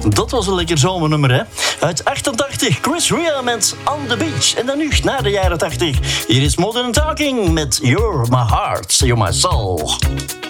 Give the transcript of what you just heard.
Dat was een lekker zomernummer, hè? Uit 88, Chris Rea met On The Beach. En dan nu, naar de jaren 80. Hier is Modern Talking met You're My Heart, You're My Soul.